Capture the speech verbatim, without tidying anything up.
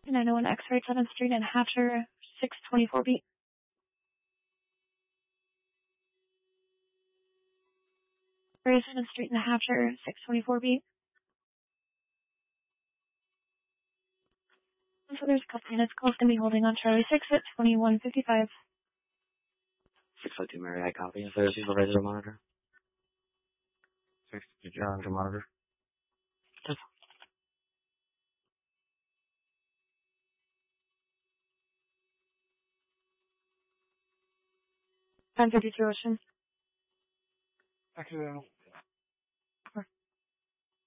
nine oh one X-ray, seventh Street in Hatcher, six twenty-four beat. seventh Street in Hatcher, six twenty-four beat. So there's a couple minutes. Call's going to be holding on Charlie six at twenty-one fifty-five. six oh two Mary, I copy. Is there a supervisor to monitor? six to John to monitor. Just ten fifty-two Ocean. Accidental.